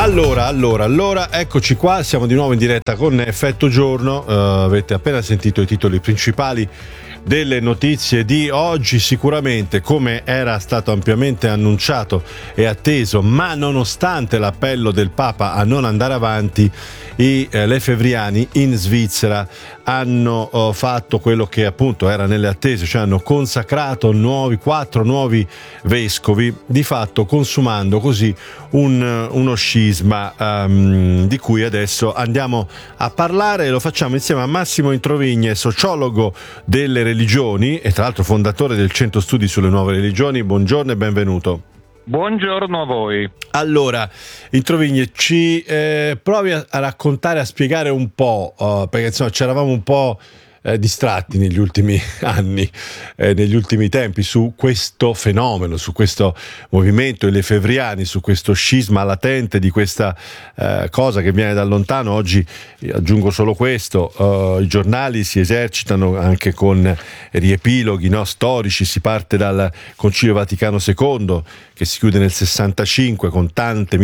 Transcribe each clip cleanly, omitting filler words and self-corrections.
Allora, eccoci qua, siamo di nuovo in diretta con Effetto Giorno. Avete appena sentito i titoli principali delle notizie di oggi. Sicuramente, come era stato ampiamente annunciato e atteso, ma nonostante l'appello del Papa a non andare avanti, i lefebvriani in Svizzera hanno fatto quello che appunto era nelle attese, cioè hanno consacrato 4 nuovi vescovi, di fatto consumando così uno scisma di cui adesso andiamo a parlare. Lo facciamo insieme a Massimo Introvigne, sociologo delle religioni e tra l'altro fondatore del Centro Studi sulle Nuove Religioni. Buongiorno e benvenuto. Buongiorno a voi. Allora, Introvigne, ci provi a raccontare, a spiegare un po', perché insomma c'eravamo un po' distratti negli ultimi anni, negli ultimi tempi, su questo fenomeno, su questo movimento, i lefebvriani, su questo scisma latente di questa cosa che viene da lontano. Oggi aggiungo solo questo, i giornali si esercitano anche con riepiloghi storici. Si parte dal Concilio Vaticano II, che si chiude nel 65 con tante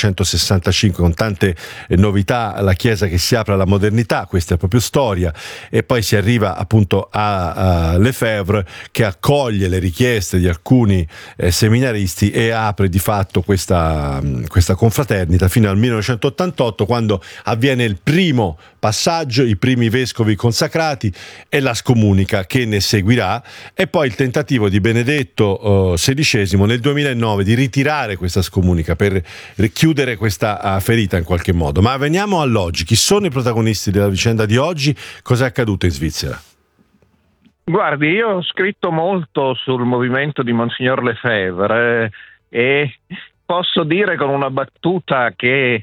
1965 con tante novità, la Chiesa che si apre alla modernità, questa è proprio storia, e poi si arriva appunto a Lefebvre, che accoglie le richieste di alcuni seminaristi e apre di fatto questa confraternita fino al 1988, quando avviene il primo passaggio, i primi vescovi consacrati e la scomunica che ne seguirà, e poi il tentativo di Benedetto XVI nel 2009 di ritirare questa scomunica per richiudere questa ferita in qualche modo. Ma veniamo all'oggi. Chi sono i protagonisti della vicenda di oggi? Cosa è accaduto in Svizzera? Guardi, io ho scritto molto sul movimento di Monsignor Lefebvre e posso dire con una battuta che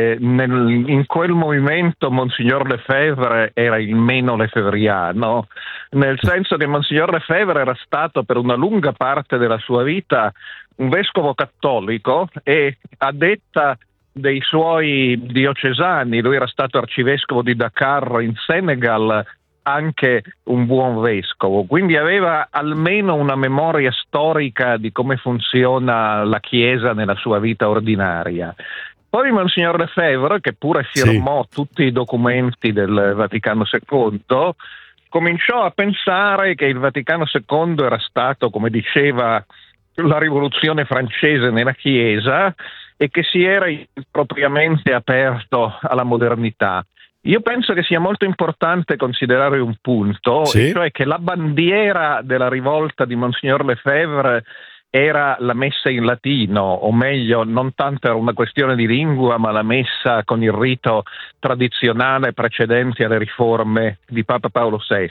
in quel movimento Monsignor Lefebvre era il meno lefebvriano, nel senso che Monsignor Lefebvre era stato per una lunga parte della sua vita un vescovo cattolico e, a detta dei suoi diocesani, lui era stato arcivescovo di Dakar in Senegal, anche un buon vescovo, quindi aveva almeno una memoria storica di come funziona la Chiesa nella sua vita ordinaria. Poi Monsignor Lefebvre, che pure firmò tutti i documenti del Vaticano II, cominciò a pensare che il Vaticano II era stato, come diceva, la rivoluzione francese nella Chiesa e che si era impropriamente aperto alla modernità. Io penso che sia molto importante considerare un punto, e cioè che la bandiera della rivolta di Monsignor Lefebvre era la messa in latino, o meglio, non tanto era una questione di lingua, ma la messa con il rito tradizionale precedente alle riforme di Papa Paolo VI.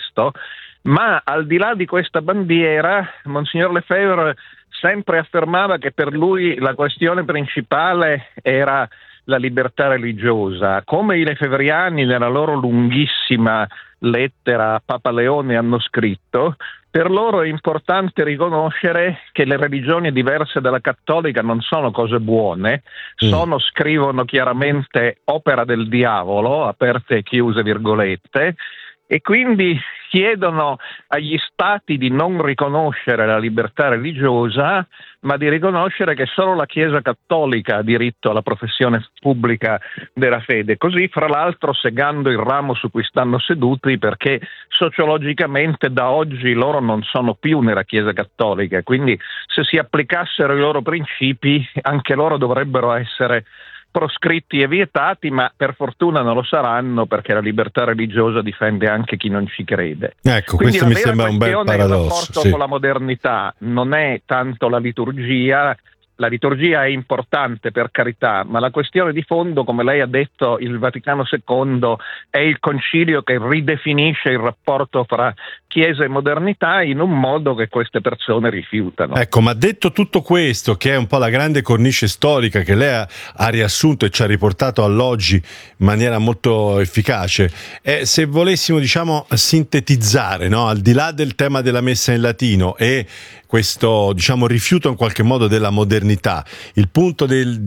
Ma al di là di questa bandiera, Monsignor Lefebvre sempre affermava che per lui la questione principale era la libertà religiosa. Come i lefebvriani nella loro lunghissima lettera a Papa Leone hanno scritto, per loro è importante riconoscere che le religioni diverse dalla cattolica non sono cose buone, scrivono chiaramente, opera del diavolo, aperte e chiuse virgolette, e quindi chiedono agli stati di non riconoscere la libertà religiosa, ma di riconoscere che solo la Chiesa cattolica ha diritto alla professione pubblica della fede. Così, fra l'altro, segando il ramo su cui stanno seduti, perché sociologicamente da oggi loro non sono più nella Chiesa cattolica, quindi se si applicassero i loro principi anche loro dovrebbero essere proscritti e vietati, ma per fortuna non lo saranno, perché la libertà religiosa difende anche chi non ci crede. Ecco, quindi questo mi sembra un bel paradosso. Il rapporto con la modernità non è tanto la liturgia. La liturgia è importante, per carità, ma la questione di fondo, come lei ha detto, il Vaticano II è il concilio che ridefinisce il rapporto fra Chiesa e modernità in un modo che queste persone rifiutano. Ecco, ma detto tutto questo, che è un po' la grande cornice storica che lei ha riassunto e ci ha riportato all'oggi in maniera molto efficace, se volessimo, sintetizzare, no? Al di là del tema della messa in latino e questo, rifiuto in qualche modo della modernità, il punto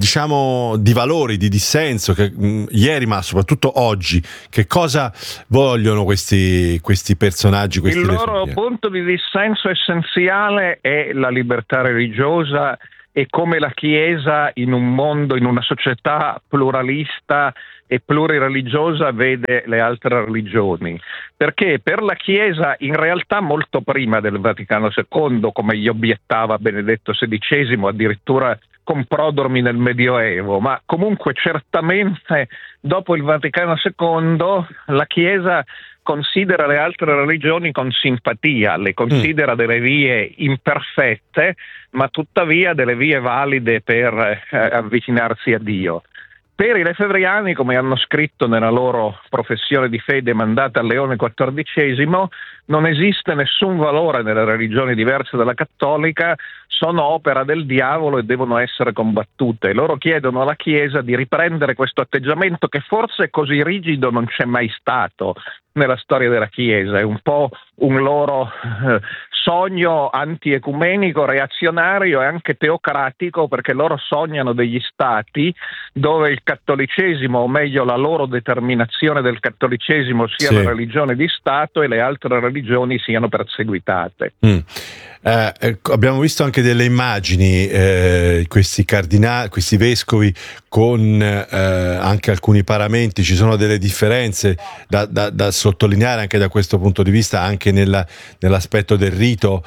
di valori, di dissenso che ieri, ma soprattutto oggi, che cosa vogliono questi personaggi? Il loro punto di dissenso essenziale è la libertà religiosa e come la Chiesa in un mondo, in una società pluralista e plurireligiosa vede le altre religioni. Perché per la Chiesa in realtà molto prima del Vaticano II, come gli obiettava Benedetto XVI, addirittura con prodromi nel Medioevo, ma comunque certamente dopo il Vaticano II la Chiesa considera le altre religioni con simpatia, le considera delle vie imperfette, ma tuttavia delle vie valide per avvicinarsi a Dio. Per i lefebvriani, come hanno scritto nella loro professione di fede mandata a Leone XIV, non esiste nessun valore nelle religioni diverse dalla cattolica, sono opera del diavolo e devono essere combattute. Loro chiedono alla Chiesa di riprendere questo atteggiamento che forse così rigido non c'è mai stato nella storia della Chiesa, è un po' un loro sogno antiecumenico, reazionario e anche teocratico, perché loro sognano degli stati dove il cattolicesimo, o meglio la loro determinazione del cattolicesimo, sia la religione di Stato e le altre religioni siano perseguitate. Abbiamo visto anche delle immagini, questi cardinali, questi vescovi con anche alcuni paramenti. Ci sono delle differenze da sottolineare anche da questo punto di vista, anche nell'aspetto del rito,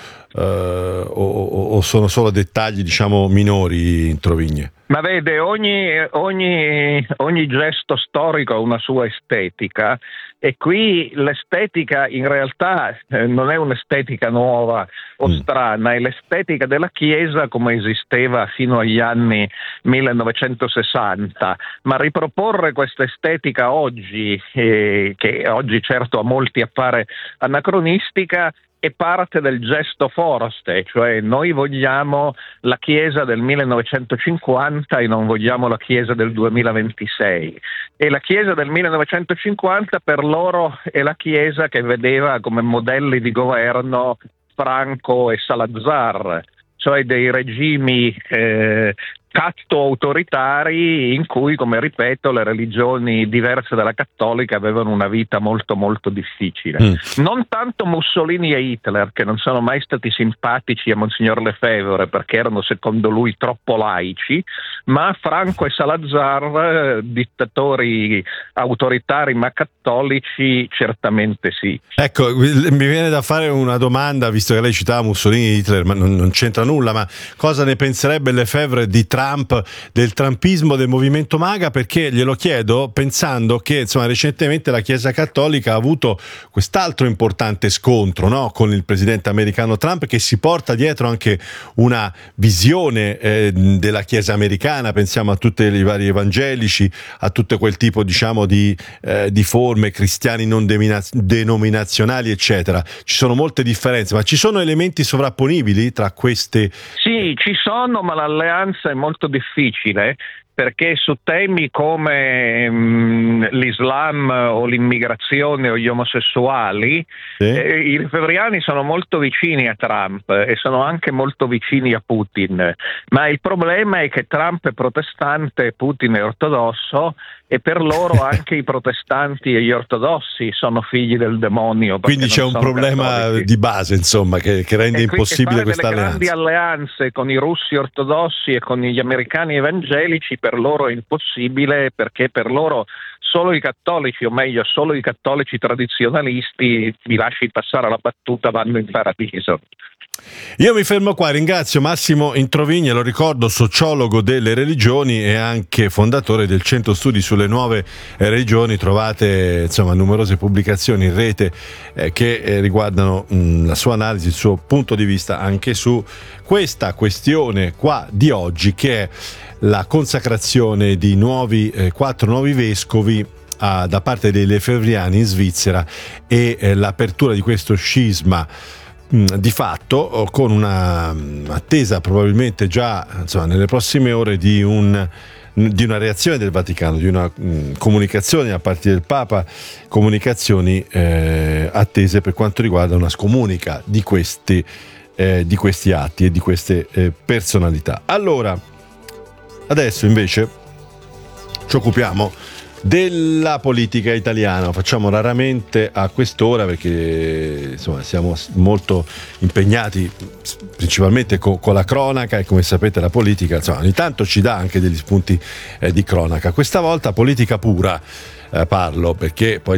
o sono solo dettagli, diciamo, minori in Trovigne? Ma vede, ogni gesto storico ha una sua estetica, e qui l'estetica in realtà non è un'estetica nuova o strana, è l'estetica della Chiesa come esisteva fino agli anni 1960, ma riproporre questa estetica oggi, che oggi certo a molti appare anacronistica, è parte del gesto forte, cioè noi vogliamo la Chiesa del 1950 e non vogliamo la Chiesa del 2026. E la Chiesa del 1950 per loro è la Chiesa che vedeva come modelli di governo Franco e Salazar, cioè dei regimi catto-autoritari in cui, come ripeto, le religioni diverse dalla cattolica avevano una vita molto molto difficile. Non tanto Mussolini e Hitler, che non sono mai stati simpatici a Monsignor Lefebvre perché erano secondo lui troppo laici, ma Franco e Salazar, dittatori autoritari ma cattolici, certamente sì. Ecco, mi viene da fare una domanda, visto che lei citava Mussolini e Hitler, ma non c'entra nulla, ma cosa ne penserebbe Lefebvre di Trump, del trumpismo, del movimento MAGA? Perché glielo chiedo pensando che, insomma, recentemente la Chiesa Cattolica ha avuto quest'altro importante scontro, no, con il presidente americano Trump, che si porta dietro anche una visione della Chiesa americana. Pensiamo a tutti i vari evangelici, a tutto quel tipo, diciamo, di forme cristiani non denominazionali, eccetera. Ci sono molte differenze, ma ci sono elementi sovrapponibili tra queste? Sì, ci sono, ma l'alleanza è molto difficile, perché su temi come l'Islam o l'immigrazione o gli omosessuali, i lefebvriani sono molto vicini a Trump e sono anche molto vicini a Putin, ma il problema è che Trump è protestante e Putin è ortodosso, e per loro anche i protestanti e gli ortodossi sono figli del demonio. Quindi c'è un problema cattolici di base, insomma, che rende impossibile questa alleanza. Grandi alleanze con i russi ortodossi e con gli americani evangelici per loro è impossibile, perché per loro solo i cattolici, o meglio solo i cattolici tradizionalisti, mi lasci passare la battuta, vanno in paradiso. Io mi fermo qua, ringrazio Massimo Introvigne, lo ricordo, sociologo delle religioni e anche fondatore del Centro Studi sulle Nuove Religioni. Trovate, insomma, numerose pubblicazioni in rete che riguardano la sua analisi, il suo punto di vista anche su questa questione qua di oggi, che è la consacrazione di 4 nuovi vescovi da parte dei lefebvriani in Svizzera e l'apertura di questo scisma di fatto, con una attesa probabilmente già, insomma, nelle prossime ore di una reazione del Vaticano, di una comunicazione da parte del Papa, comunicazioni attese per quanto riguarda una scomunica di questi atti e di queste personalità. Allora, adesso invece ci occupiamo della politica italiana. Lo facciamo raramente a quest'ora perché insomma siamo molto impegnati principalmente con la cronaca, e come sapete la politica insomma ogni tanto ci dà anche degli spunti di cronaca. Questa volta politica pura. Parlo perché poi